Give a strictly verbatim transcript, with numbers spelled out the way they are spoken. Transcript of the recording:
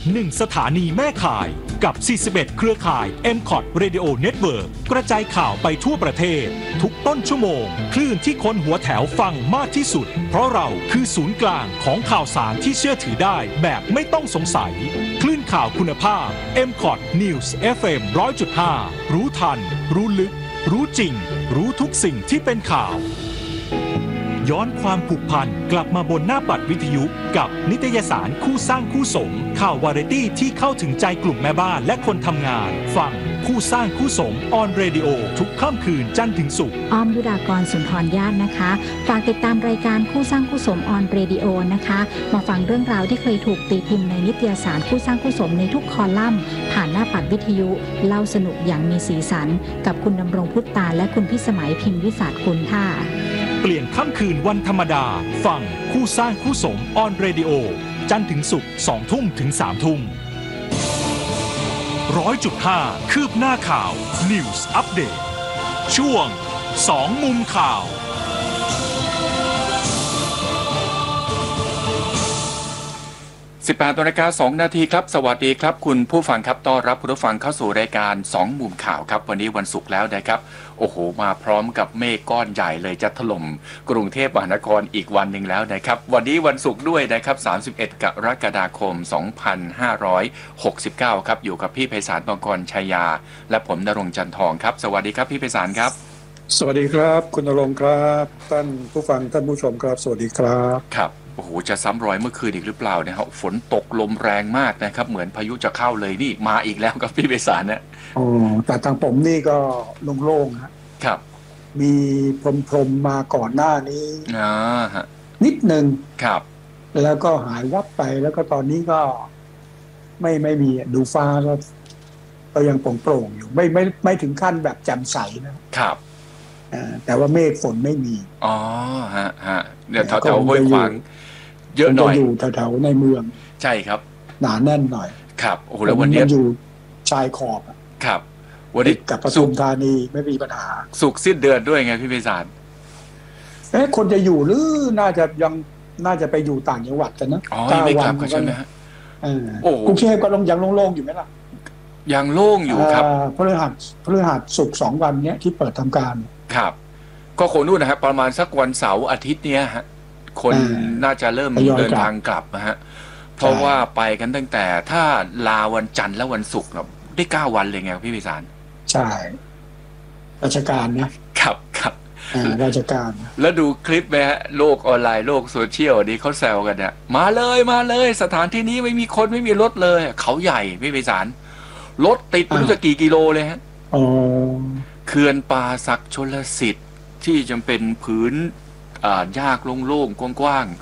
หนึ่งสถานีแม่ข่ายกับสี่สิบเอ็ดเครือข่าย เอ็ม คอท Radio Network กระจายข่าวไปทั่วประเทศทุกต้นชั่วโมงคลื่นที่คนหัวแถวฟังมากที่สุดเพราะเราคือศูนย์กลางของข่าวสารที่เชื่อถือได้แบบไม่ต้องสงสัยคลื่นข่าวคุณภาพ เอ็ม คอท News เอฟ เอ็ม หนึ่งร้อยจุดห้า รู้ทันรู้ลึกรู้จริงรู้ทุกสิ่งที่เป็นข่าวย้อนความผูกพันกลับมาบนหน้าปัดวิทยุกับนิตยสารคู่สร้างคู่สมข่าววาไรตี้ที่เข้าถึงใจกลุ่มแม่บ้านและคนทำงานฟังคู่สร้างคู่สมออนเรดิโอทุกค่ำคืนจันทร์ถึงศุกร์อ้อมยุดากรสุนทรญาตินะคะฝากติดตามรายการคู่สร้างคู่สมออนเรดิโอนะคะมาฟังเรื่องราวที่เคยถูกตีพิมพ์ในนิตยสารคู่สร้างคู่สมในทุกคอลัมน์ผ่านหน้าปัดวิทยุเล่าสนุกอย่างมีสีสันกับคุณดำรงพุทธตาและคุณพิสมัยพิมพ์วิสาทกุลค่ะเปลี่ยนค่ำคืนวันธรรมดาฟังคู่สร้างคู่สมออนเรดิโอจันทร์ถึงศุกร์สองทุ่มถึงสามทุ่มร้อยจุดห้าคืบหน้าข่าว News Update ช่วงสองมุมข่าวสิบแปดนาฬิกาสองนาทีครับสวัสดีครับคุณผู้ฟังครับต้อนรับผู้ฟังเข้าสู่รายการสองมุมข่าวครับวันนี้วันศุกร์แล้วนะครับโอ้โหมาพร้อมกับเมฆก้อนใหญ่เลยจะถล่มกรุงเทพมหานครอีกวันหนึ่งแล้วนะครับวันนี้วันศุกร์ด้วยนะครับสามสิบเอ็ดกรกฎาคมสองพันห้าร้อยหกสิบเก้าครับอยู่กับพี่ไพศาลมังกรชัยยาและผมณรงค์จันทองครับสวัสดีครับพี่ไพศาลครับสวัสดีครับคุณณรงค์ครับท่านผู้ฟังท่านผู้ชมครับสวัสดีครับครับโอ้โหจะซ้ำรอยเมื่อคืนอีกหรือเปล่าเนี่ยครับฝนตกลมแรงมากนะครับเหมือนพายุจะเข้าเลยนี่มาอีกแล้วครับพี่ไพศาลนะอ๋อแต่ทางผมนี่ก็โล่งๆครับมีพรมๆมาก่อนหน้านี้อ่าฮะนิดหนึ่งครับแล้วก็หายวับไปแล้วก็ตอนนี้ก็ไม่ไม่มีดูฟ้าก็ก็ยังโปร่งๆอยู่ไม่ไม่ไม่ถึงขั้นแบบแจ่มใสนะครับอ่าแต่ว่าเมฆฝนไม่มีอ๋อฮะฮะเดี๋ยวแถวๆห้วยขวางเยอะหน่อยอยู่แถวๆในเมืองใช่ครับหนาแน่นหน่อยครับโอ้โหแล้ววันนี้อยู่ชายขอบครับวันนี้กับปทุมธานีไม่มีปัญหาสุกสิ้นเดือนด้วยไงพี่ไพศาลเอ๊ะคนจะอยู่หรือน่าจะยังน่าจะไปอยู่ต่างจังหวัดกันนะอ๋อไม่กลับกันใช่ไหมฮะโอ้กรุงเทพก็ลงยังโล่งๆอยู่ไหมล่ะยังโล่งอยู่ครับพฤหัสพฤหัสศุกร์สองวันเนี้ยที่เปิดทำการครับก็คงนู่นนะครับประมาณสักวันเสาร์อาทิตย์เนี้ยฮะคนน่าจะเริ่มเดินทางกลับนะฮะเพราะว่าไปกันตั้งแต่ถ้าลาวันจันทร์และวันศุกร์ได้เก้าวันเลยไงพี่ไพศาลใช่ราชการนะครับครับราชการแล้วดูคลิปไหมฮะโลกออนไลน์โลกโซเชียลนี้เขาแซวกันเนี่ยมาเลยมาเลยสถานที่นี้ไม่มีคนไม่มีรถเลยเขาใหญ่พี่ไพศาลรถติดไม่รู้จะกี่กิโลเลยฮะอ๋อเขื่อนป่าศักดิ์ชลสิทธิ์ที่จำเป็นผืนหญ้าโล่งๆกว้าง